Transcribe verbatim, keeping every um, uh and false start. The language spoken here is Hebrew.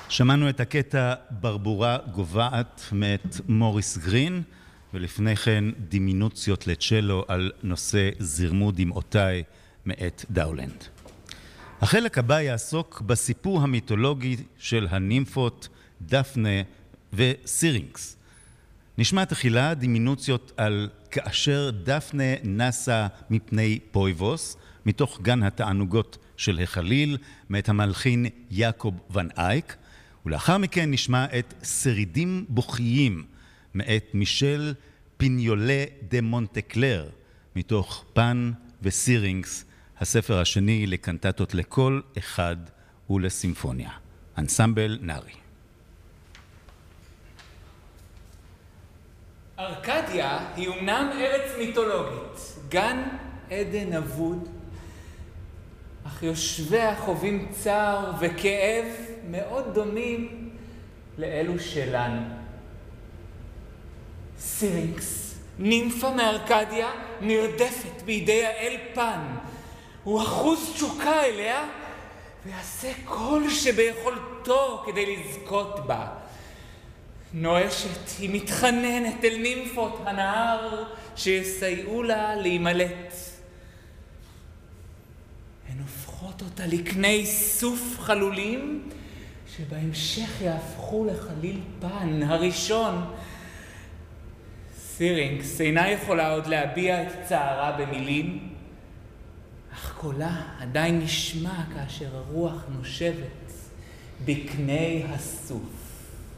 שמענו את הקטע ברבורה גובעת מאת מוריס גרין, ולפני כן דימינוציות לצ'לו על נושא זרמו דמעותיי מאת דאולנד. החלק הבא יעסוק בסיפור המיתולוגי של הנימפות דפנה וסירינקס. נשמע תחילה דימינוציות על כאשר דפנה נסה מפני פויבוס, מתוך גן התענוגות של החליל, מאת המלחין יעקב ון אייק, ולאחר מכן נשמע את שרידים בוכיים, מאת מישל פיניולה דה מונטקלר, מתוך פן וסירינקס, הספר השני לקנטטות לכל אחד ולסימפוניה. אנסמבל נארי. ארקדיה היא אומנם ארץ מיתולוגית, גן עדן אבוד, אך יושביה חווים צער וכאב מאוד דומים לאלו שלנו. סירינקס, נימפה מארקדיה, נרדפת בידי האל פן. הוא אחוז תשוקה אליה ויעשה כל שביכולתו כדי לזכות בה. נואשת, היא מתחננת אל נימפות הנהר שיסייעו לה להימלט. הן הופכות אותה לקני סוף חלולים שבהמשך יהפכו לחליל פן הראשון. סירינקס אינה יכולה עוד להביע את צערה במילים, אך קולה עדיין נשמע כאשר הרוח נושבת בקני הסוף.